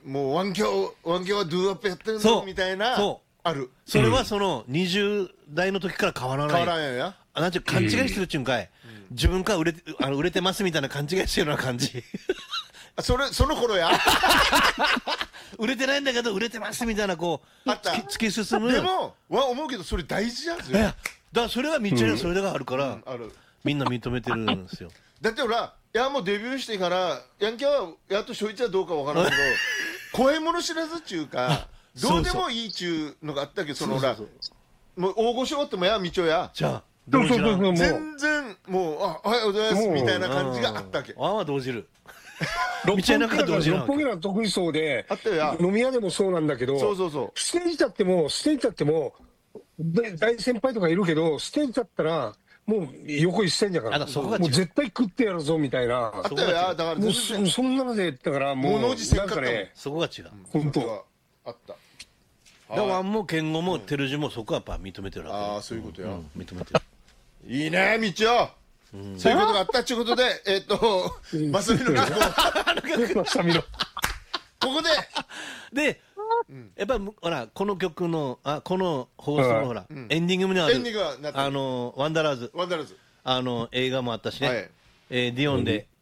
もうワンキョはドゥーアップやってるのみたいな、ある。 それはその20代の時から変わらない。 変わらんよや。 なんていう勘違いしてるっちゅうんかい。自分から売れてますみたいな勘違いしてるような感じ。 その頃や。 売れてないんだけど売れてますみたいなこう突き進む。 でも思うけどそれ大事なんですよ。 だからそれがみっちゃんそれがあるから、みんな認めてるんですよ。 だってほら、いやもうデビューしてからヤンキャはやっと初日はどうかわからんけど声物知らずっちゅうかどうでもいいっちゅうのがあったけど、そのほらもう大御所おってもやみちょやじゃあ全然もうおはようございますみたいな感じがあったわけ。 ああ動じる。 六本木の得意そうで、飲み屋でもそうなんだけど、ステージ立っても大先輩とかいるけど、ステージ立ったらもう横一線じゃから、もう絶対食ってやるぞみたいな。 あったよや。だからもうそんなのでだからもうなんかね、 そこが違う。 本当あった。 だからも健吾も照次もそこはやっぱ認めてるわけ。 ああそういうことや。 認めてる。 いいねみちお。そういうことがあったっていうことで、まさみの曲ここでやっぱりほらこの曲のこの放送のほらエンディングにあるワンダラーズ映画もあったしね、ディオンで